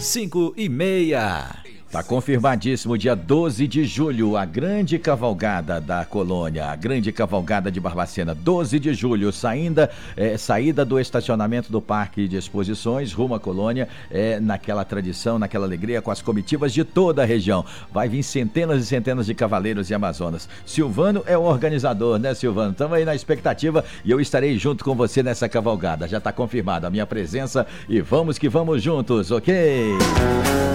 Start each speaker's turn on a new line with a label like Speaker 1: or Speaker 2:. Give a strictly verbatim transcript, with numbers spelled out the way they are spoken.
Speaker 1: cinco e meia. Tá confirmadíssimo, dia doze de julho, a grande cavalgada da colônia, a grande cavalgada de Barbacena, doze de julho, saindo, é, saída do estacionamento do Parque de Exposições, rumo à colônia, é, naquela tradição, naquela alegria, com as comitivas de toda a região. Vai vir centenas e centenas de cavaleiros e amazonas. Silvano é o organizador, né, Silvano? Estamos aí na expectativa e eu estarei junto com você nessa cavalgada. Já tá confirmada a minha presença e vamos que vamos juntos, ok?